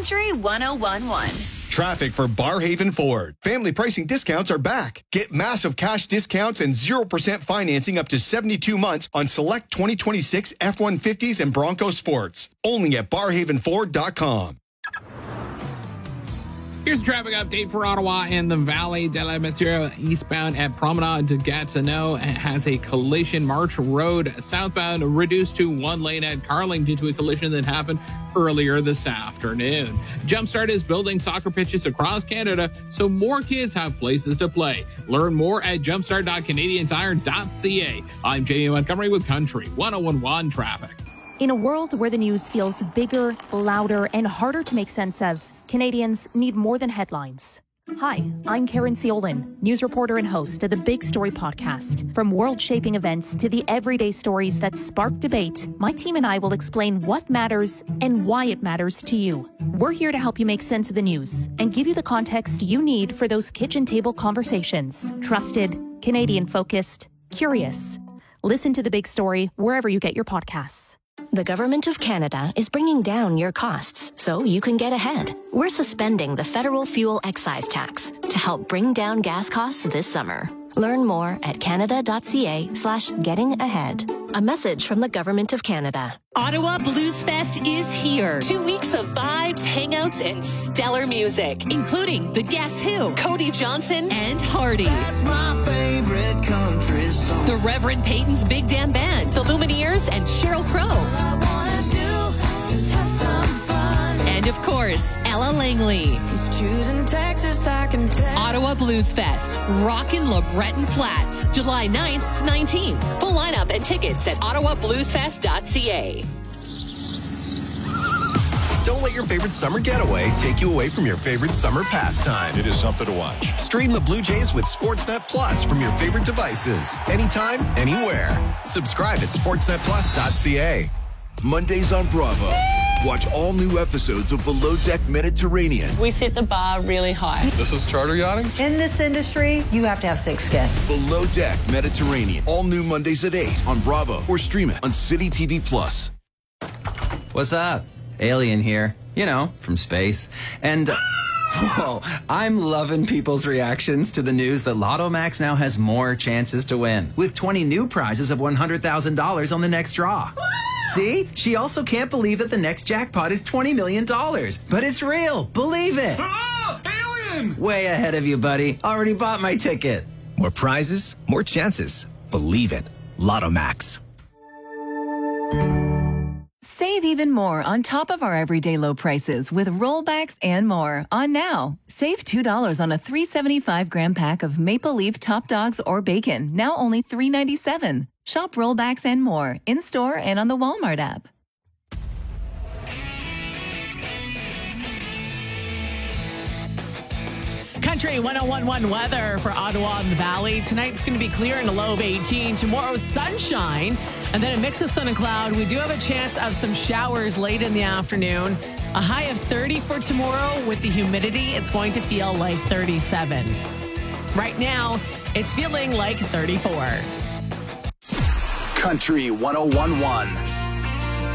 Country 1011. Traffic for Barrhaven Ford. Family pricing discounts are back. Get massive cash discounts and 0% financing up to 72 months on select 2026 F-150s and Bronco Sports. Only at barrhavenford.com. Here's a traffic update for Ottawa and the Valley. De la Matière eastbound at Promenade de Gatineau has a collision. March Road southbound reduced to one lane at Carling due to a collision that happened earlier this afternoon. Jumpstart is building soccer pitches across Canada so more kids have places to play. Learn more at jumpstart.canadiantire.ca. I'm Jamie Montgomery with Country 1011 Traffic. In a world where the news feels bigger, louder, and harder to make sense of, Canadians need more than headlines. Hi, I'm Karen Ciolin, news reporter and host of the Big Story podcast. From world-shaping events to the everyday stories that spark debate, my team and I will explain what matters and why it matters to you. We're here to help you make sense of the news and give you the context you need for those kitchen table conversations. Trusted, Canadian-focused, curious. Listen to The Big Story wherever you get your podcasts. The Government of Canada is bringing down your costs so you can get ahead. We're suspending the federal fuel excise tax to help bring down gas costs this summer. Learn more at canada.ca/getting-ahead. A message from the Government of Canada. Ottawa Blues Fest is here. 2 weeks of vibes, hangouts, and stellar music, including the Guess Who, Cody Johnson, and Hardy. That's my favorite country song. The Reverend Peyton's Big Damn Band, the Lumineers, and Sheryl Crow. All I wanna do is have some fun. And of course, Ella Langley. 'Cause choosing Texas, I can tell. Ottawa Blues Fest, Rockin' LeBreton Flats, July 9th to 19th. Full lineup and tickets at ottawabluesfest.ca. Don't let your favorite summer getaway take you away from your favorite summer pastime. It is something to watch. Stream the Blue Jays with Sportsnet Plus from your favorite devices. Anytime, anywhere. Subscribe at sportsnetplus.ca. Mondays on Bravo. Watch all new episodes of Below Deck Mediterranean. We set the bar really high. This is charter yachting? In this industry, you have to have thick skin. Below Deck Mediterranean. All new Mondays at 8 on Bravo or stream it on City TV Plus. What's up? Alien here. You know, from space. And, whoa, I'm loving people's reactions to the news that Lotto Max now has more chances to win, with 20 new prizes of $100,000 on the next draw. See? She also can't believe that the next jackpot is $20 million. But it's real. Believe it. Ah! Alien! Way ahead of you, buddy. Already bought my ticket. More prizes, more chances. Believe it. Lotto Max. Save even more on top of our everyday low prices with rollbacks and more on now. Save $2 on a 375-gram pack of Maple Leaf Top Dogs or bacon, now only $3.97. Shop rollbacks and more in-store and on the Walmart app. Country 1011 weather for Ottawa and the Valley. Tonight it's going to be clear and a low of 18. Tomorrow, sunshine and then a mix of sun and cloud. We do have a chance of some showers late in the afternoon. A high of 30 for tomorrow. With the humidity, it's going to feel like 37. Right now, it's feeling like 34. Country 1011.